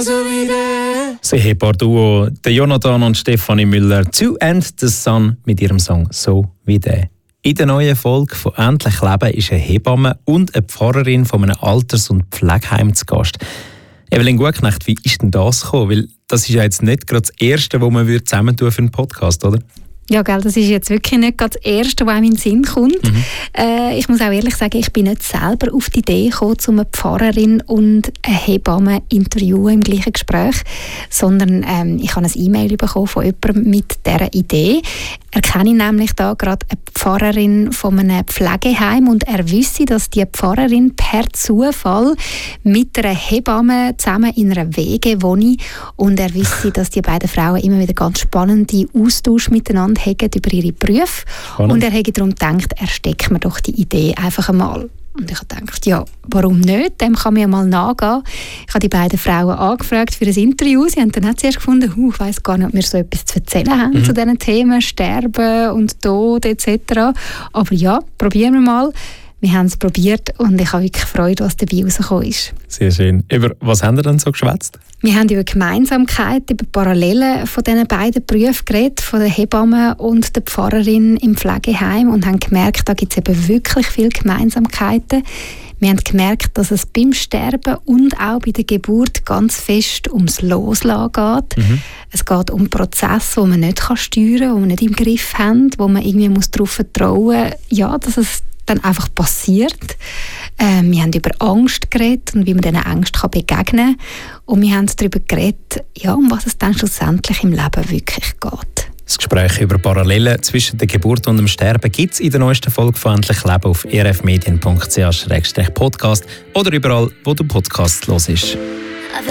so wie der. Das Ehepaar-Duo, der Jonathan und Stefanie Müller, «Two and the Sun» mit ihrem Song «So wie der». In der neuen Folge von «Endlich Leben» ist eine Hebamme und eine Pfarrerin von einem Alters- und Pflegeheim zu Gast. Evelyn Gutknecht, wie ist denn das gekommen? Weil das ist ja jetzt nicht gerade das Erste, was man zusammentun für einen Podcast, oder? Ja, gell, das ist jetzt wirklich nicht das Erste, was einem in den Sinn kommt. Ich muss auch ehrlich sagen, ich bin nicht selber auf die Idee gekommen, um eine Pfarrerin und eine Hebamme interviewen im gleichen Gespräch, sondern ich habe ein E-Mail bekommen von jemandem mit dieser Idee. Er kenne nämlich da gerade eine Pfarrerin von einem Pflegeheim und er wisse, dass die Pfarrerin per Zufall mit einer Hebamme zusammen in einer WG wohne und er wisse, dass die beiden Frauen immer wieder ganz spannende Austausch miteinander haben über ihre Berufe. Spannend. Und er hätte darum gedacht, er steckt mir doch die Idee einfach einmal. Und ich habe gedacht, ja, warum nicht? Dem kann man ja mal nachgehen. Ich habe die beiden Frauen angefragt für ein Interview. Sie haben dann zuerst gefunden, ich weiss gar nicht, ob wir so etwas zu erzählen haben zu diesen Themen, Sterben und Tod etc. Aber ja, probieren wir mal. Wir haben es probiert und ich habe wirklich Freude, was dabei rausgekommen ist. Sehr schön. Über was haben wir denn so geschwätzt? Wir haben über Gemeinsamkeiten, über Parallelen von diesen beiden Berufen geredet, von der Hebamme und der Pfarrerin im Pflegeheim und haben gemerkt, da gibt es eben wirklich viele Gemeinsamkeiten. Wir haben gemerkt, dass es beim Sterben und auch bei der Geburt ganz fest ums Loslassen geht. Es geht um Prozesse, die man nicht steuern kann, die man nicht im Griff haben, wo man irgendwie darauf vertrauen muss, ja, dass es dann einfach passiert. Wir haben über Angst geredet und wie man diesen Ängsten begegnen kann. Und wir haben darüber geredet, ja, um was es dann schlussendlich im Leben wirklich geht. Das Gespräch über Parallelen zwischen der Geburt und dem Sterben gibt es in der neuesten Folge von «Endlich Leben» auf erfmedien.ch/podcast oder überall, wo du Podcasts hörst.